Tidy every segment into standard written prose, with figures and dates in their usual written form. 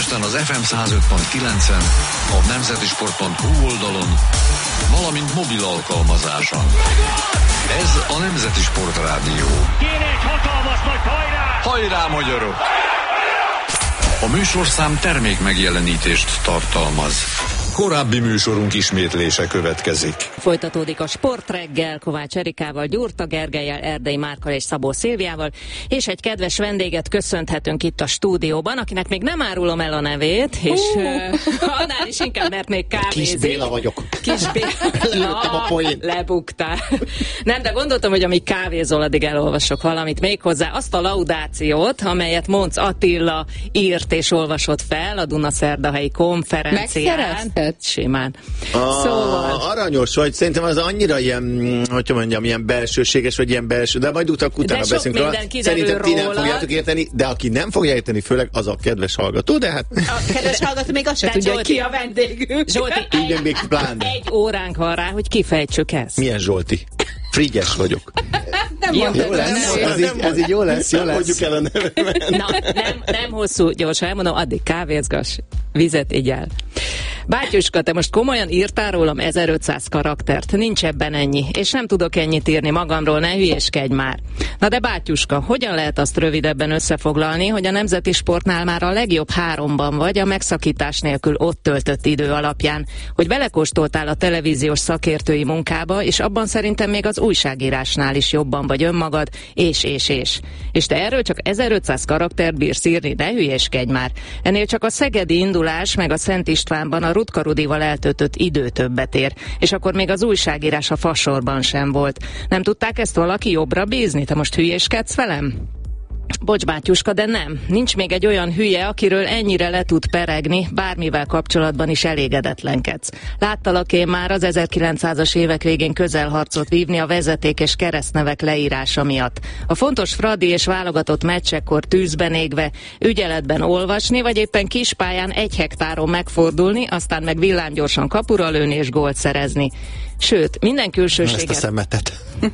Budapesten az FM 105.9-en, a nemzetisport.hu oldalon, valamint mobil alkalmazáson. Ez a Nemzeti Sport Rádió. Kéne egy hatalmas nagy hajrá! Hajrá, magyarok! A műsorszám termék megjelenítést tartalmaz. Korábbi műsorunk ismétlése következik. Folytatódik a Sportreggel Kovács Erikával, Gyurta Gergellyel, Erdei Márkkal és Szabó Szilviával, és egy kedves vendéget köszönhetünk itt a stúdióban, akinek még nem árulom el a nevét, és annál is inkább, mert még kávézik. Kis Béla vagyok. Kis Béla. A poén. Lebuktál. Nem, de gondoltam, hogy amíg kávézol, addig elolvasok valamit még hozzá. Azt a laudációt, amelyet Monc Attila írt és olvasott fel a Dunaszerdahelyi konferencián. Megszerezted? Simán. Szóval. Aranyos vagy, szerintem az annyira ilyen, hogy mondjam, ilyen belsőséges, vagy ilyen belső, de majd utána beszélünk róla. Szerintem ti nem fogjátok érteni, de aki nem fogja érteni, főleg az a kedves hallgató, de hát... A kedves hallgató még azt se tudja, hogy ki a vendégünk. Zsolti, egy óránk van rá, hogy kifejtsük ezt. Milyen Zsolti? Frigyes vagyok. Nem mondod, jó lesz, ez így jó lesz, jó lesz. Mondjuk el a nevemet. Na, nem hosszú, gyorsan elmondom, addig kávézgass, vizet igyál. Bátyuska, te most komolyan írtál rólam 1500 karaktert, nincs ebben ennyi, és nem tudok ennyit írni magamról, ne hülyéskedj már. Na de Bátyuska, hogyan lehet azt rövidebben összefoglalni, hogy a Nemzeti Sportnál már a legjobb 3-ban vagy a megszakítás nélkül ott töltött idő alapján, hogy belekóstoltál a televíziós szakértői munkába, és abban szerintem még az újságírásnál is jobban vagy önmagad, és. És te erről csak 1500 karaktert bírsz írni, ne hülyéskedj már. Ennél csak a szegedi indulás meg a Szent Istvánban a Rutka Rudival eltöltött idő többet ér, és akkor még az újságírás a fasorban sem volt. Nem tudták ezt valaki jobbra bízni? Te most hülyéskedsz velem? Bocs, Bátyuska, de nem. Nincs még egy olyan hülye, akiről ennyire le tud peregni, bármivel kapcsolatban is elégedetlenkedsz. Láttalak én már az 1900-as évek végén közelharcot vívni a vezeték és keresztnevek leírása miatt. A fontos fradi és válogatott meccsekkor tűzben égve, ügyeletben olvasni, vagy éppen kispályán 1 hektáron megfordulni, aztán meg villámgyorsan kapura lőni és gólt szerezni. Sőt, minden külsőséget... Ezt a szemetet.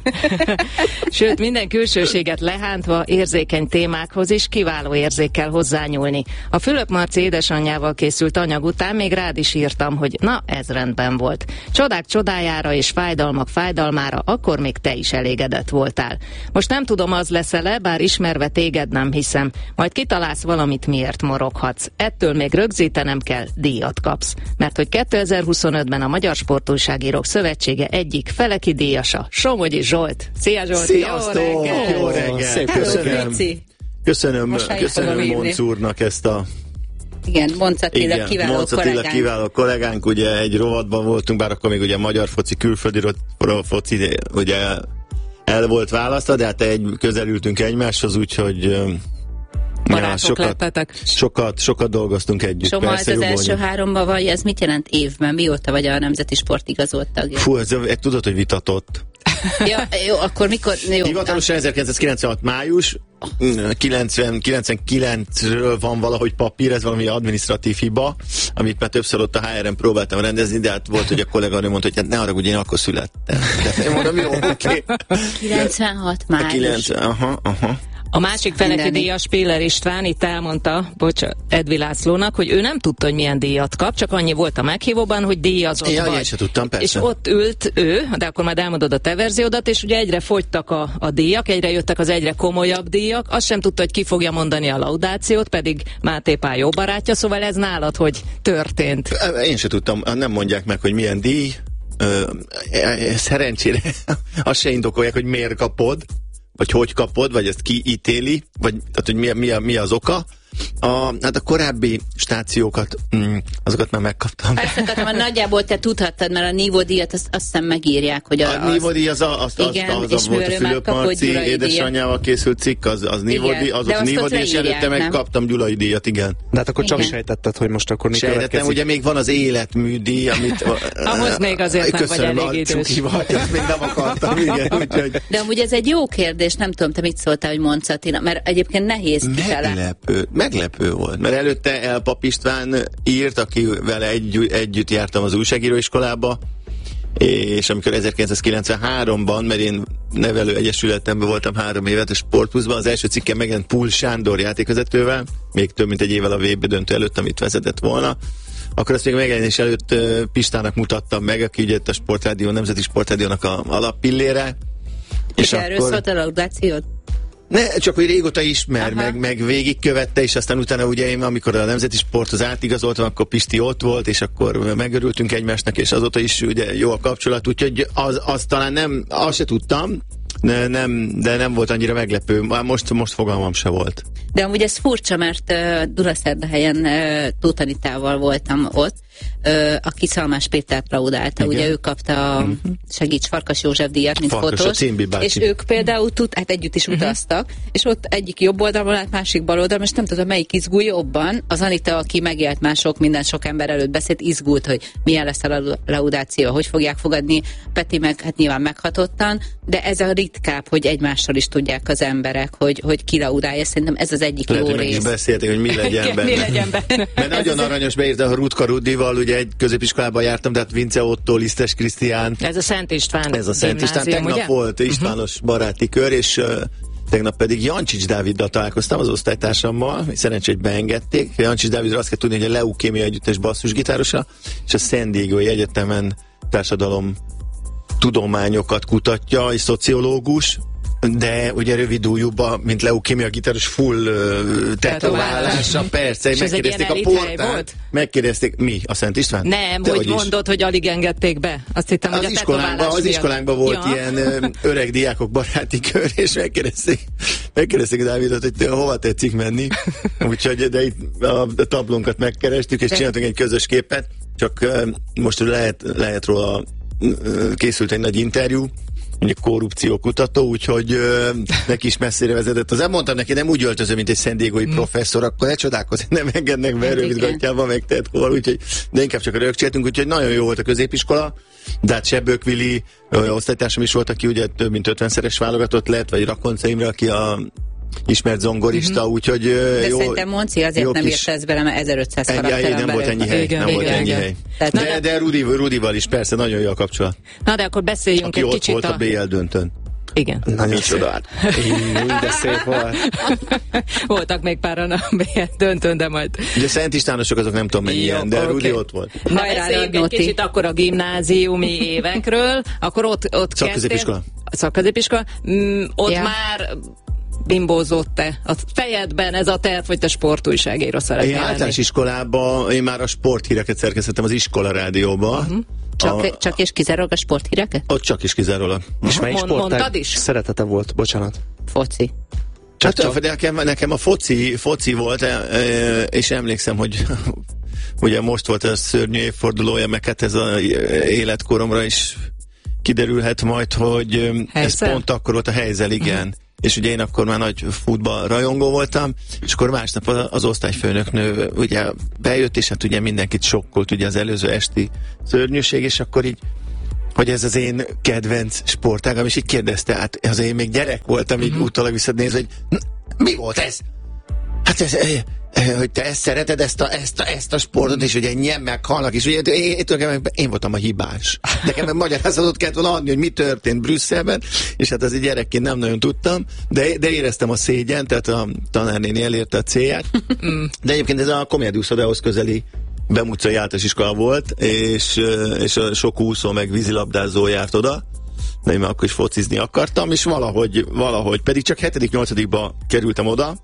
Sőt, minden külsőséget lehántva érzékeny témákhoz is kiváló érzékkel hozzányúlni. A Fülöp Marci édesanyjával készült anyag után még rád is írtam, hogy na, ez rendben volt. Csodák csodájára és fájdalmak fájdalmára akkor még te is elégedett voltál. Most nem tudom, az leszel-e, bár ismerve téged nem hiszem. Majd kitalálsz valamit, miért moroghatsz. Ettől még rögzítenem kell, díjat kapsz. Mert hogy 2025-ben a Magyar Sportújságírók Szövetsége egyik feleki díjasa, Somogyi Zsolt. Szia Zsolti! Sziasztok! Jó reggel! Köszönöm Monc úrnak ezt a... Igen, Monc Attila kiváló kollégánk, ugye egy rovatban voltunk, bár akkor még ugye a magyar foci, külföldi foci ugye el volt választva, de hát közelültünk egymáshoz, úgyhogy... Barátok lettetek. Sokat dolgoztunk együtt. Soma, persze, az első 3-ban vagy, ez mit jelent évben? Mióta vagy a Nemzeti Sport igazolt tagja? Fú, tudod, hogy vitatott. Ja, jó, akkor mikor... Jó. Hivatalosan 1996 május, 99-ről van valahogy papír, ez valami adminisztratív hiba, amit már többször ott a HR-en próbáltam rendezni, de hát volt, hogy a kolléganő mondta, hogy hát ne haragudj, én akkor születtem. De én mondom, jó, oké. 96 május. Aha. A másik feleki díjas Piller István itt elmondta, Edvi Lászlónak, hogy ő nem tudta, hogy milyen díjat kap, csak annyi volt a meghívóban, hogy díjazott vagy. Én sem tudtam, persze. És ott ült ő, de akkor majd elmondod a te verziódat, és ugye egyre fogytak a díjak, egyre jöttek az egyre komolyabb díjak, azt sem tudta, hogy ki fogja mondani a laudációt, pedig Máté Pál jó barátja, szóval ez nálad, hogy történt. Én sem tudtam, nem mondják meg, hogy milyen díj. Szerencsére azt se indokolják, hogy miért kapod, vagy hogy kapod, vagy ezt ki ítéli, vagy tehát, hogy mi az oka. Hát a korábbi stációkat, azokat már megkaptam. Azt akartam, hogy nagyjából te tudhattad, mert a nívódíjat azt hiszem megírják, hogy a nívódíj az volt a Fülöp Marci édesanyjával készült cikk, az nívódíj, nívódíj, és előtte megkaptam Gyulai díjat, igen. De hát akkor csak sejtetted, hogy most akkor mi következik. Sejtettem, ugye még van az életműdíj, amit... Ahhoz még azért nem vagy elég idős. Azt még nem akartam, igen. Úgyhogy... De amúgy ez egy jó kérdés, nem tudom, te mit szóltál, hogy Monc Attila, mert egyébként nehéz meglepő volt, mert előtte Elpap István írt, akivel együtt jártam az újságíróiskolába, és amikor 1993-ban, mert én nevelő egyesületemben voltam 3 évet a Sportpluszban, az első cikkem megjelent Pul Sándor játékvezetővel, még több mint egy évvel a VB döntő előtt, amit vezetett volna. Akkor azt még megjelenés előtt Pistának mutattam meg, aki ugye a Sportrádió, Nemzeti Sportrádiónak a alappillére. És erről szólt a laudációt? Ne, csak hogy régóta ismer, meg végigkövette, és aztán utána ugye én, amikor a Nemzeti Sporthoz átigazoltam, akkor Pisti ott volt, és akkor megörültünk egymásnak, és azóta is ugye jó a kapcsolat, úgyhogy az talán nem, azt se tudtam, de nem volt annyira meglepő. Most fogalmam se volt. De amúgy ez furcsa, mert Dunaszerdahelyen Tóth Anitával voltam ott, aki Szalmás Pétert laudálta. Ugye ő kapta a segíts Farkas József díjat, mint fotós. És ők például együtt is utaztak, és ott egyik jobb oldalon állt, másik bal oldalon, és nem tudom, melyik izgul jobban. Az Anita, aki megélt már sok ember előtt beszélt, izgult, hogy milyen lesz a laudáció, hogy fogják fogadni. Peti meg hát nyilván meghatottan, de ez a ritkább, hogy egymással is tudják az emberek, hogy ki laudálja. Szerintem ez az egyik lehet, jó rész. Meg is beszélték, hogy mi legyen benne. Mi legyen benne. Mert nagyon aranyos beírta a Rutka Rudival, ugye egy középiskolában jártam, tehát Vince Otto, Lisztes Krisztián. Ez a Szent István. Ez a Szent István. Tegnap ugye? Volt Istvános baráti kör, és tegnap pedig Jancsics Dáviddal találkoztam, az osztálytársammal, szerencsét beengedték. Jancsics Dávidról azt kell tudni, hogy a Leukémia Együttes basszusgitárosa, és a San Diego-i Egyetemen társadalom tudományokat kutatja, és szociológus, de ugye rövid ujjúba, mint leukémia gitáros, full tetoválása, persze. És megkérdezték a portán. Megkérdezték, mi? A Szent István? Nem, de hogy mondod, hogy alig engedték be. Azt hittem, hogy az iskolánkban volt ilyen öreg diákok baráti kör, és megkérdezték Dávidot, hogy hova tetszik menni. Úgyhogy de itt a tablónkat megkerestük, és csináltunk egy közös képet, csak most lehet róla készült egy nagy interjú, mondjuk korrupciókutató, úgyhogy neki is messzire vezetett. Az mondtam neki, nem úgy öltöző, mint egy San Diego-i professzor, akkor ne csodálkozni, nem engednek be rövidgatjában, meg tett hol, úgyhogy, de inkább csak rögcséltünk, úgyhogy nagyon jó volt a középiskola. De hát Sebőkvili osztálytársam is volt, aki ugye több mint 50-szeres válogatott lett, vagy Rakonca Imre, aki a ismert zongorista, úgyhogy de jó. Szerintem Monci azért nem ért ez bele, mert 1500 karakteren nem volt ennyi hely. Nem volt ennyi hely. De Rudival is persze nagyon jó a kapcsolat. Na de akkor beszéljünk aki egy ott kicsit volt a BL döntőn. Igen. Na micsoda. De szép volt. Voltak még páran a BL döntőn, de majd... De Szent Istvánosok azok nem tudom mennyien, de Rudi ott volt. Na beszéljünk egy kicsit akkor a gimnáziumi évekről, akkor ott kezdtél. Szakközépiskola. Ott már bimbózott-e a fejedben ez a terv, hogy te sportújságíró szeretnél lenni? Általános iskolában én már a sporthíreket szerkesztettem az Iskola Rádióba. Csak és kizárólag a sporthíreket? Ott csak is kizárólag. És melyik sportág szeretete volt? Bocsánat. Foci. Nekem a foci volt, és emlékszem, hogy ugye most volt a szörnyű évfordulója, meg hát ez az életkoromra is kiderülhet majd, hogy ez pont akkor volt a Helyzel, igen. És ugye én akkor már nagy futball rajongó voltam, és akkor másnap az osztályfőnöknő ugye bejött, és hát ugye mindenkit sokkolt ugye az előző esti szörnyűség, és akkor így, hogy ez az én kedvenc sportágam, és így kérdezte, hát azért én még gyerek voltam, így utólag visszanézve, hogy mi volt ez? Hát ez, hogy te ezt szereted, ezt a sportot, és ugye ennyien meghalnak, és ugye én voltam a hibás. Nekem magyarázatot kellett volna adni, hogy mi történt Brüsszelben, és hát azért gyerekként nem nagyon tudtam, de éreztem a szégyent, tehát a tanárnéni elérte a célját. De egyébként ez a Komjádiusz Odehoz közeli Bemutcai általános iskola volt, és a sok úszó meg vízilabdázó járt oda, de én már akkor is focizni akartam, és valahogy pedig csak 7.-8. kerültem oda.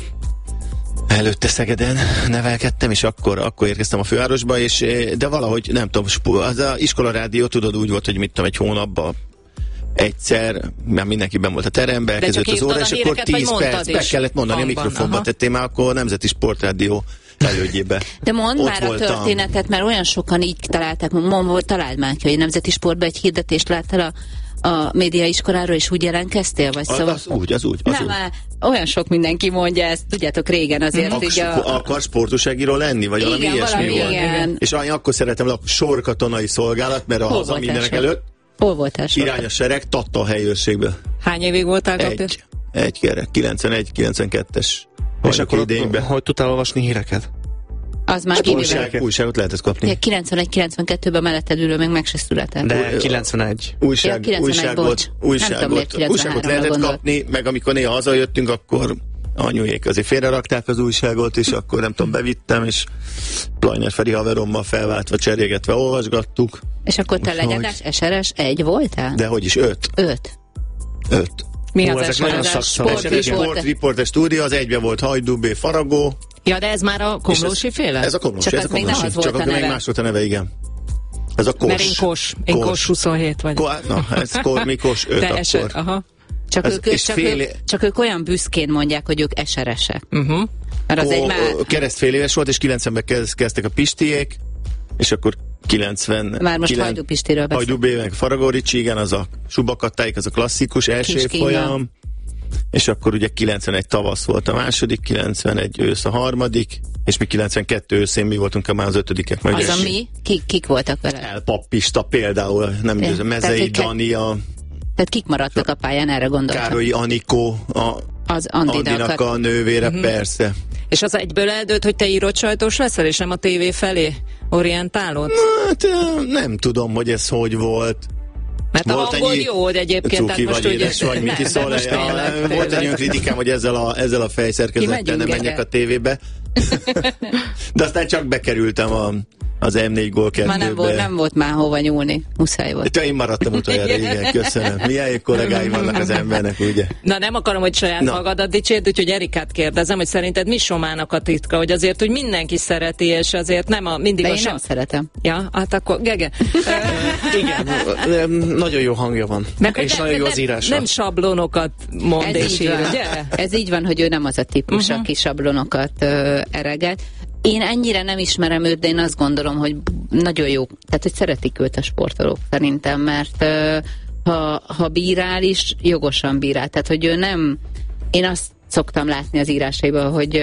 Előtte Szegeden nevelkedtem, és akkor érkeztem a fővárosba, de valahogy, nem tudom, az a Iskola Rádió, tudod, úgy volt, hogy mit tudom, egy hónapban egyszer, mert mindenki benn volt a teremben, elkezdődött az óra, és akkor 10 perc be kellett mondani a mikrofonba, tettem már akkor a Nemzeti Sportrádió elődjébe. De mondd már a történetet, mert olyan sokan így találták, találd már ki, hogy a Nemzeti Sportban egy hirdetést láttál a médiaiskoláról, és úgy jelentkeztél? Vagy szóval... Az úgy. Már olyan sok mindenki mondja ezt, tudjátok, régen azért. Akar sportúságíró lenni? Vagy valami ilyesmi volt? Igen. És akkor szeretem a sorkatonai szolgálat, mert a haza mindenek előtt. Hol voltál? Irány a sereg, Tatta a helyőrségben. Hány évig voltál? Egy gyerek, 91-92-es. És akkor hogy tudtál olvasni híreket? Az már újságot lehetett kapni. 91-92-ben melletted ülő meg se született. De 91. Újságot lehetett kapni, meg amikor néha hazajöttünk, akkor anyuék azért félrerakták az újságot, és akkor nem tudom, bevittem, és Plajner Feri haverommal felváltva, cserélgetve olvasgattuk. És akkor te legendás SRS 1 voltál? De hogy is 5. 5. Mi az SRS? Sportriporter stúdió, az egyben volt Hajdú B. Faragó. Ja, de ez már a Komlósi féle? Ez a Komlósi, csak akkor még más volt a neve, igen. Ez a Kos. Mert én Kos 27 vagy. Ez mi Kos 5 akkor. Aha. Csak ők olyan büszkén mondják, hogy ők SRS-ek. Kereszt fél éves volt, és 90-ben kezdtek a Pistiék, és akkor 90... Már most Hajdú Pistiről beszél. Hajdú B. meg Faragó Ricsi, igen, az a Subakattáik, az a klasszikus első évfolyam. És akkor ugye 91 tavasz volt a második, 91 ősz a harmadik, és mi 92 őszén mi voltunk már az ötödikek. Az a mi? Kik voltak vele? Elpappista például, nem Mezei Dani, tehát kik maradtak a pályán, erre gondoltam? Károlyi Anikó, az Andinak a nővére, persze. És az egyből eldőlt, hogy te írott sajtós leszel, és nem a tévé felé orientálod? Hát nem tudom, hogy ez hogy volt. Mert a hangod jó, hogy egyébként... Cuki vagy édes vagy, mit is szól. Volt egy olyan kritikám, hogy ezzel a fejszerkezettel nem menjek a tévébe. De aztán csak bekerültem az M4 Gól 2-be. Már nem volt már hova nyúlni. Muszáj volt. Én maradtam utoljára, igen, köszönöm. Milyen kollégái vannak az embernek, ugye? Na, nem akarom, hogy saját magadat dicsérd, úgyhogy Erikát kérdezem, hogy szerinted mi Somának a titka, hogy azért, hogy mindenki szereti, és azért nem mindig de én nem szeretem. Ja, hát akkor Gege. Igen, nagyon jó hangja van. És nagyon jó az írása. Nem sablonokat mond és ír, ugye? Ez így van, hogy ő nem az a típus, aki sablonokat ereget. Én ennyire nem ismerem őt, de én azt gondolom, hogy nagyon jó. Tehát, hogy szeretik őt a sportolók szerintem, mert ha bírál is, jogosan bírál. Tehát, hogy ő nem... Én azt szoktam látni az írásaiban, hogy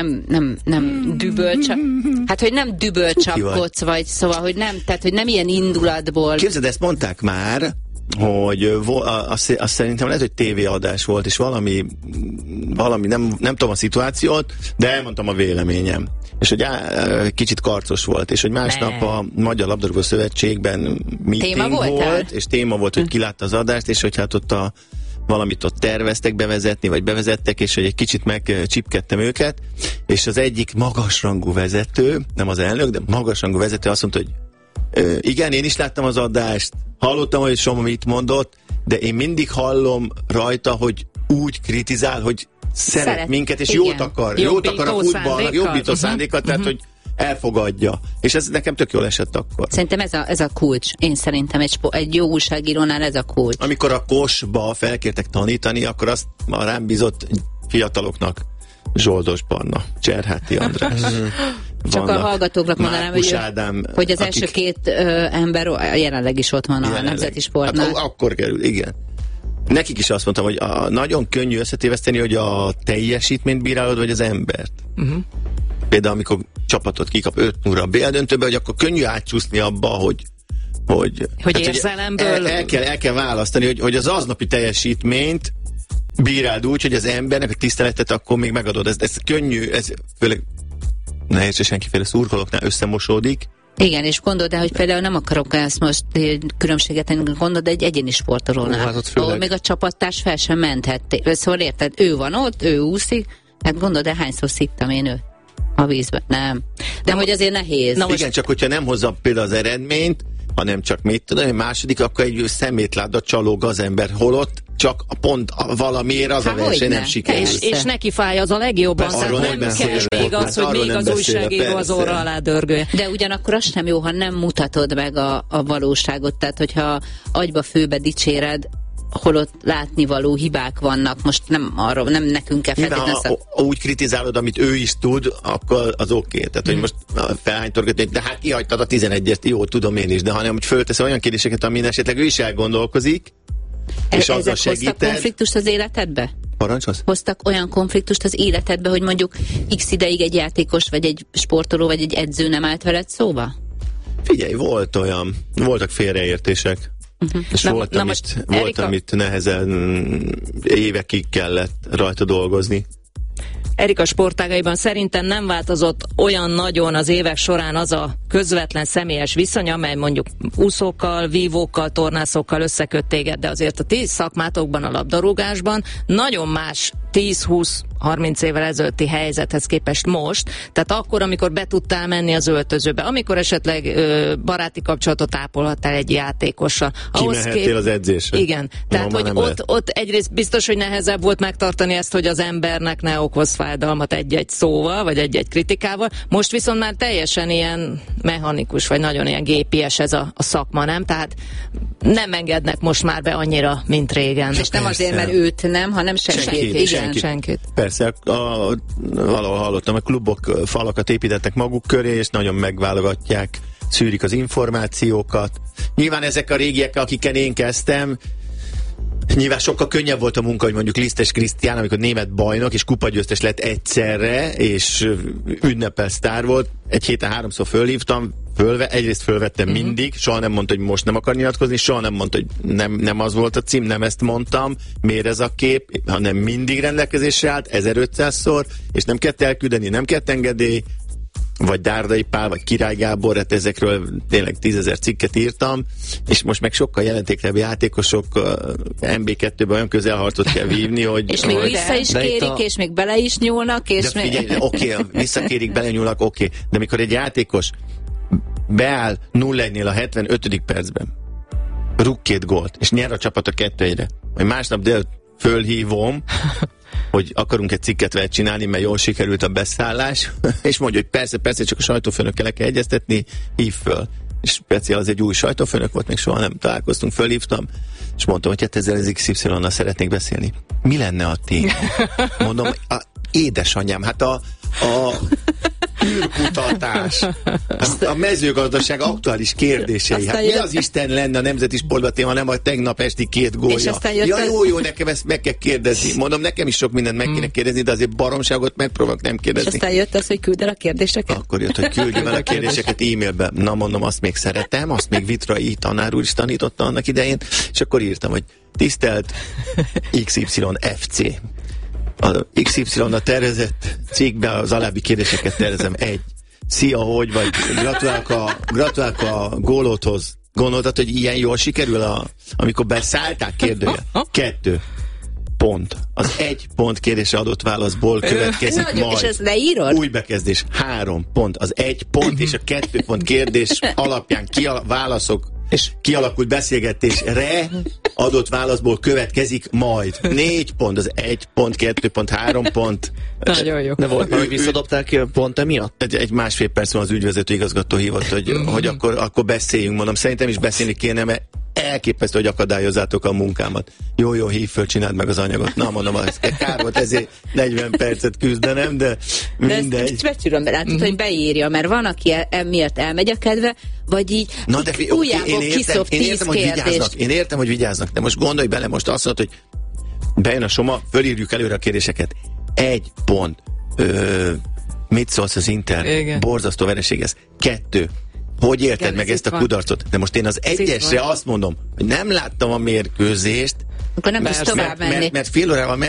nem dübölcsap. Hát, hogy nem dübölcsapkodsz, vagy szóval, hogy nem, tehát, hogy nem ilyen indulatból. Képzeld, ezt mondták már, hogy azt szerintem lehet, hogy tévéadás volt, és valami nem tudom a szituációt, de elmondtam a véleményem. És hogy kicsit karcos volt, és hogy másnap a Magyar Labdarúgó Szövetségben meeting volt, és téma volt, hogy ki látta az adást, és hogy hát ott valamit ott terveztek bevezetni, vagy bevezettek, és hogy egy kicsit megcsipkedtem őket, és az egyik magasrangú vezető, nem az elnök, de magasrangú vezető azt mondta, hogy igen, én is láttam az adást, hallottam, hogy Soma mit mondott, de én mindig hallom rajta, hogy úgy kritizál, hogy szeret minket, és igen. jót akar a futballnak, jobbító szándékat, tehát hogy elfogadja. És ez nekem tök jól esett akkor. Szerintem ez a kulcs. Én szerintem egy jó újságírónál ez a kulcs. Amikor a Kosba felkértek tanítani, akkor azt már rám bízott fiataloknak Zsoldos Barna, Cserháti András. Csak a hallgatóknak mondanám, hogy az első két ember jelenleg is ott van a Nemzeti Sportnál. Hát, akkor kerül, igen. Nekik is azt mondtam, hogy nagyon könnyű összetéveszteni, hogy a teljesítményt bírálod, vagy az embert. Például, amikor csapatot kikap 5-0 a BL-döntőbe, hogy akkor könnyű átcsúszni abba, hogy érzelemből... El kell választani, hogy az aznapi teljesítményt bíráld úgy, hogy az embernek a tiszteletet akkor még megadod. Ez könnyű, ez főleg nehéz, hogy senkiféle szurkolóknál összemosódik. Igen, és gondold el, hogy például nem akarok ezt most különbséget tenni, gondold egy egyéni sportolónál, ahol még a csapattárs fel sem menthet. Szóval érted, ő van ott, ő úszik, hát gondold el, hányszor szittam én őt a vízbe. Nem. De hogy azért nehéz. Na igen, csak hogyha nem hozza például az eredményt, hanem csak mit tudom, egy második, akkor egy szemétláda csaló gazember, holott csak pont valamiért az a verseny nem sikerül. És neki fáj az a legjobban, tehát nem kell még az, hogy még az újságíró az orra alá dörgölje. De ugyanakkor az sem jó, ha nem mutatod meg a valóságot, tehát hogyha agyba főbe dicséred, holott látnivaló hibák vannak, most nem nekünk kell feltétlenül. Ha úgy kritizálod, amit ő is tud, akkor az oké. Tehát, hogy most felhánytorgatni, de hát kihagytad a 11-est, jó, tudom én is, de hanem, hogy föltesz olyan kérdéseket, amin esetleg ő is elgondolkozik, és azzal segíted. Hoztak konfliktust az életedbe? Parancsolsz? Hoztak olyan konfliktust az életedbe, hogy mondjuk x ideig egy játékos, vagy egy sportoló, vagy egy edző nem állt veled szóba? Figyelj, voltak félreértések. És volt, amit nehezen évekig kellett rajta dolgozni. Erika sportágaiban szerintem nem változott olyan nagyon az évek során az a közvetlen személyes viszony, amely mondjuk úszókkal, vívókkal, tornászokkal összeköt téged, de azért a ti szakmátokban, a labdarúgásban nagyon más 10-20-30 évvel ezelőtti helyzethez képest most, tehát akkor, amikor be tudtál menni az öltözőbe, amikor esetleg baráti kapcsolatot ápolhattál egy játékossal. Kimehettél az edzésre. Igen, tehát hogy ott egyrészt biztos, hogy nehezebb volt megtartani ezt, hogy az embernek ne okoz fájdalmat egy-egy szóval, vagy egy-egy kritikával. Most viszont már teljesen ilyen mechanikus, vagy nagyon ilyen gépies ez a szakma, nem? Tehát nem engednek most már be annyira, mint régen. És nem azért, mert őt nem, hanem senkit. Persze, valahol hallottam, a klubok falakat építettek maguk köré, és nagyon megválogatják, szűrik az információkat. Nyilván ezek a régiek, akikkel én kezdtem, nyilván sokkal könnyebb volt a munka, hogy mondjuk Lisztes Krisztián, amikor német bajnok és kupagyőztes lett egyszerre, és ünnepel sztár volt. Egy héten 3-szor fölhívtam, egyrészt fölvettem mindig, soha nem mondta, hogy most nem akar nyilatkozni, soha nem mondta, hogy nem az volt a cím, nem ezt mondtam, miért ez a kép, hanem mindig rendelkezésre állt, 1500-szor, és nem kellett elküldeni, nem kellett engedély, vagy Dárdai Pál, vagy Király Gábor, hát ezekről tényleg 10 000 cikket írtam, és most meg sokkal jelentéktebb játékosok MB2-ben olyan közelharcot kell vívni, hogy... És még vissza is kérik, és még bele is nyúlnak, és... De figyelj, oké, visszakérik, belenyúlnak, oké, de mikor egy játékos beáll 0-1-nél a 75. percben, rúg 2 gólt, és nyer a csapat a 2-1-re, vagy másnap délután fölhívom, hogy akarunk egy cikket vele csinálni, mert jól sikerült a beszállás, és mondja, hogy persze, csak a sajtófőnökkel le kell egyeztetni, hív föl. És speciál az egy új sajtófőnök volt, még soha nem találkoztunk, fölhívtam, és mondtam, hogy hát ezzel az XY-nal szeretnék beszélni. Mi lenne a téma? Mondom, édesanyám, hát a űrkutatás, a mezőgazdaság aktuális kérdései. Hát mi az Isten lenne a nemzeti sportban téma, nem a tegnap esti 2 gólja? Jó, nekem ezt meg kell kérdezni. Mondom, nekem is sok mindent meg kéne kérdezni, de azért baromságot megpróbálok nem kérdezni. És aztán jött az, hogy küld el a kérdéseket? Akkor jött, hogy küldjem el a kérdéseket e-mailbe. Na mondom, azt még szeretem, azt még Vitrai tanár úr is tanította annak idején, és akkor írtam, hogy tisztelt XYFC. A XY-a tervezett cikkben az alábbi kérdéseket tervezem. 1. Szia, hogy vagy? Gratulálok a gólodhoz. Gondoltad, hogy ilyen jól sikerül, amikor beszállták? Kérdője. 2. Pont. Az 1 pont kérdésre adott válaszból következik majd. És ezt leírod? Új bekezdés. 3 pont. Az 1 pont és a 2 pont kérdés alapján válaszok és kialakult beszélgetésre adott válaszból következik majd 4 pont, az 1 pont, 2 pont, 3 pont. Nagyon jó. De volt már, hogy visszadobták ki pont emiatt? Egy másfél percben az ügyvezető igazgató hívott, hogy akkor beszéljünk, mondom. Szerintem is beszélni kéne, mert elképesztő, hogy akadályozzátok a munkámat. Jó, hív föl, csináld meg az anyagot. Na, mondom, kár volt ezért 40 percet küzdenem, de mindegy. De ezt becsülöm, látod, hogy beírja, mert van, aki miatt elmegy a kedve, vagy így újjából kiszob 10 kérdést. Én értem, hogy vigyáznak, de most gondolj bele, most azt mondod, hogy bejön a Soma, fölírjuk előre a kérdéseket. 1 pont. Mit szólsz az Inter? Igen. Borzasztó vereség ez. 2. Hogy élted meg ezt a kudarcot? De most én az 1-esre azt mondom, hogy nem láttam a mérkőzést, akkor nem tudsz tovább menni. Mert fél órával